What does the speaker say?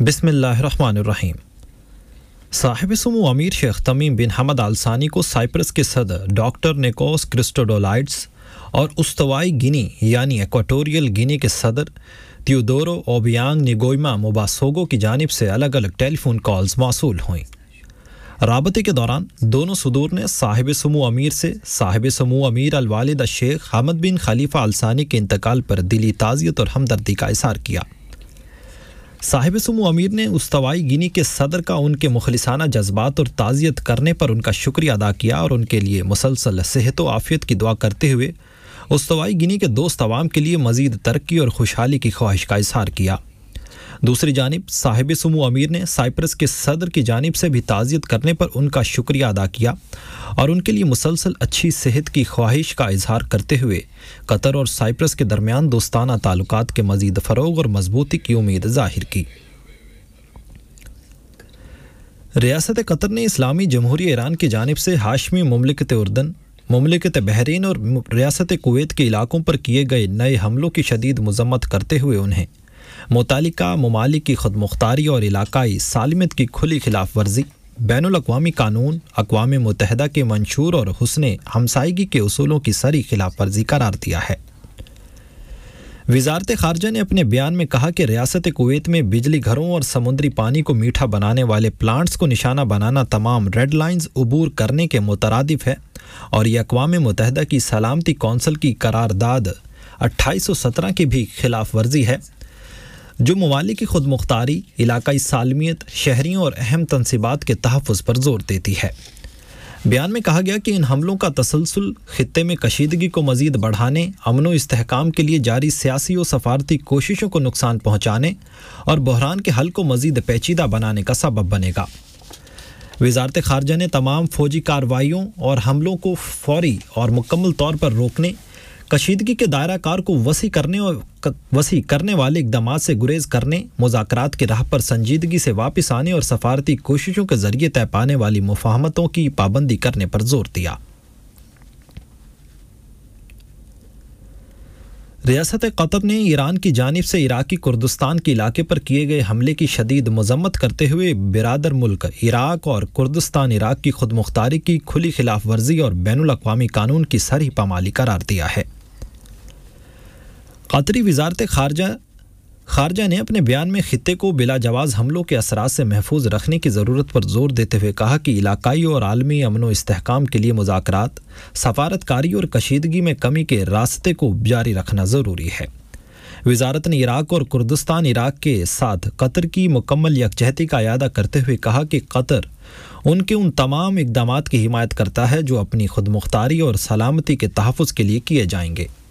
बिस्मिल्लाहिर्रहमानिर्रहीम। साहिब सुमू अमीर शेख तमीम बिन हमद आल सानी को साइप्रस के सदर डॉक्टर निकोस क्रिस्टोडोलाइड्स और उस्तवाई गिनी यानी एक्वाटोरियल गिनी के सदर थियोडोरो ओबियांग निगोइमा मुबासोगो की जानिब से अलग अलग टेलीफोन कॉल्स मौसूल हुईं। राबते के दौरान दोनों सदूर ने साहिब सुमू अमीर से साहिब सुमू अमीर अल वालिद शेख हमद बिन खलीफा अल सानी के इंतकाल पर दिली ताज़ियत और हमदर्दी का इज़हार किया। साहिब सुमू अमीर ने उस्तवाई गिनी के सदर का उनके मुखलिसाना जज्बात और ताज़ियत करने पर उनका शुक्रिया अदा किया और उनके लिए मुसलसल सेहत व आफ़ियत की दुआ करते हुए उस्तवाई गिनी के दोस्त अवाम के लिए मज़ीद तरक्की और खुशहाली की ख्वाहिश का इज़हार किया। दूसरी जानिब साहिब सुमू अमीर ने साइप्रस के सदर की जानिब से भी ताज़ियत करने पर उनका शुक्रिया अदा किया और उनके लिए मुसलसल अच्छी सेहत की ख्वाहिश का इजहार करते हुए कतर और साइप्रस के दरमियान दोस्ताना ताल्लुकात के मज़ीद फ़रोग़ और मजबूती की उम्मीद ज़ाहिर की। रियासत कतर ने इस्लामी जमहूरिया ईरान की जानिब से हाशमी मुमलिकत उर्दन, मुमलिकत बहरीन और रियासत कुवैत के इलाकों पर किए गए नए हमलों की शदीद मज़म्मत करते हुए उन्हें मुतालिका ममालिक की खुदमुख्तारी और इलाकाई सालमियत की खुली खिलाफ वर्जी, बैनुल अक़वामी कानून, अक़वाम मुत्तहिदा के मंशूर और हुस्ने हमसायगी के उसूलों की सरी खिलाफ वर्जी करार दिया है। वज़ारत ख़ारजा ने अपने बयान में कहा कि रियासत कुवैत में बिजली घरों और समुद्री पानी को मीठा बनाने वाले प्लांट्स को निशाना बनाना तमाम रेड लाइन्स उबूर करने के मुतरादिफ है और यह अक़वाम मुत्तहिदा की सलामती कौंसिल की करारदाद 2817 की भी खिलाफ वर्जी है, जो ममालिक की खुदमुख्तारी, इलाकाई सालमियत, शहरियों और अहम तनसीबात के तहफ़्फ़ुज़ पर ज़ोर देती है। बयान में कहा गया कि इन हमलों का तसलसल खित्ते में कशीदगी को मज़ीद बढ़ाने, अमन व इस्तेहकाम के लिए जारी सियासी और सफारती कोशिशों को नुकसान पहुँचाने और बहरान के हल को मज़ीद पेचीदा बनाने का सबब बनेगा। वज़ारत ख़ारजा ने तमाम फ़ौजी कार्रवाइयों और हमलों को फौरी और मुकम्मल तौर पर रोकने, कशीदगी के दायरा कार को वसी करने वाले इक़दामात से गुरेज करने, मुज़ाकरात की राह पर संजीदगी से वापस आने और सफारती कोशिशों के ज़रिए तय पाने वाली मुफ़ाहमतों की पाबंदी करने पर जोर दिया। रियासत कतर ने ईरान की जानिब से इराक़ी कुर्दिस्तान के इलाके पर किए गए हमले की शदीद मज़म्मत करते हुए बिरादर मुल्क इराक़ और कुर्दिस्तान इराक़ की खुदमुख्तारी की खुली खिलाफ वर्जी और बैनुल अक़वामी कानून की सरी पामाली करार दिया है। कतरी वज़ारत ख़ारजा ने अपने बयान में खित्ते को बिला जवाज़ हमलों के असरात से महफूज रखने की ज़रूरत पर जोर देते हुए कहा कि इलाकाई और आलमी अमन व इस्तेहकाम के लिए मुज़ाकरात, सफारतकारी और कशीदगी में कमी के रास्ते को जारी रखना ज़रूरी है। वज़ारत ने इराक़ और कुर्दिस्तान इराक़ के साथ कतर की मुकम्मल यकजहती का इयादा करते हुए कहा कि कतर उनके उन तमाम इक़दामात की हिमायत करता है जो अपनी खुदमुख्तारी और सलामती के तहफ़्फ़ुज़ के लिए किए जाएंगे।